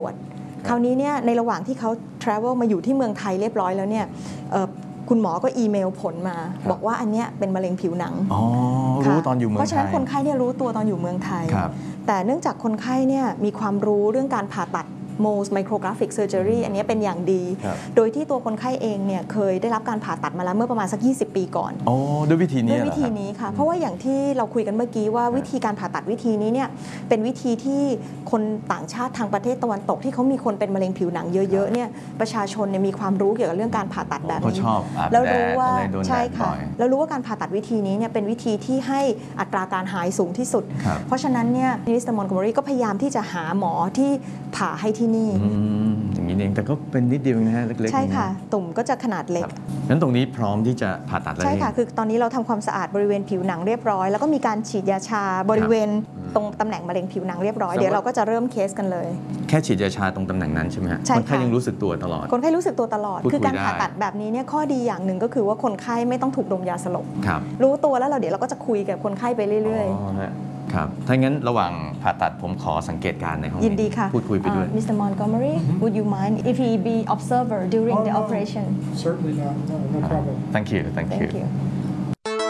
ตรวจคราวนี้เนี่ยในระหว่างที่เขา travel มาอยู่ที่เมืองไทยเรียบร้อยแล้วเนี่ยคุณหมอก็อีเมลผลมาบอกว่าอันเนี้ยเป็นมะเร็งผิวหนังรู้ตอนอยู่เมืองไทยเพราะฉะนั้นคนไข้เนี่ยรู้ตัวตอนอยู่เมืองไทยแต่เนื่องจากคนไข้เนี่ยมีความรู้เรื่องการผ่าตัดMohs micrographic surgery อันนี้เป็นอย่างดีโดยที่ตัวคนไข้เองเนี่ยเคยได้รับการผ่าตัดมาแล้วเมื่อประมาณสัก20 ปีก่อนด้วยวิธีนี้ด้วยวิธีนี้ค่ะเพราะว่าอย่างที่เราคุยกันเมื่อกี้ว่าวิธีการผ่าตัดวิธีนี้เนี่ยเป็นวิธีที่คนต่างชาติทางประเทศตะวันตกที่เขามีคนเป็นมะเร็งผิวหนังเยอะๆเนี่ยประชาชนเนี่ยมีความรู้เกี่ยวกับเรื่องการผ่าตัดแบบนี้แล้วรู้ว่าใช่ค่ะแล้วรู้ว่าการผ่าตัดวิธีนี้เนี่ยเป็นวิธีที่ให้อัตราการหายสูงที่สุดเพราะฉะนั้นเนี่ยมิสเตอร์มอนโกเมอรี่ก็พยายามที่จะหาหมอที่ผ่าให้ที่นี่อย่างนี้เองแต่ก็เป็นนิดเดียวนะฮะเล็กๆใช่ค่ะตุ่มก็จะขนาดเล็กงั้นตรงนี้พร้อมที่จะผ่าตัดแล้วใช่ค่ะคือตอนนี้เราทำความสะอาดบริเวณผิวหนังเรียบร้อยแล้วก็มีการฉีดยาชาบริเวณตรงตำแหน่งมะเร็งผิวหนังเรียบร้อยเดี๋ยวเราก็จะเริ่มเคสกันเลยแค่ฉีดยาชาตรงตำแหน่งนั้นใช่ไหมคนไข้ยังรู้สึกตัวตลอดคนไข้รู้สึกตัวตลอดคือการผ่าตัดแบบนี้เนี่ยข้อดีอย่างหนึ่งก็คือว่าคนไข้ไม่ต้องถูกดมยาสลบรู้ตัวแล้วเดี๋ยวเราก็จะคุยกับคนไข้ไปเรื่อยๆครับถ้างั้นระหว่างผ่าตัดผมขอสังเกตการในห้องยินดีค่ะพูดคุยไปด้วย Mr. Montgomery would you mind if he be observer during the operation Certainly not. No problem. Thank you.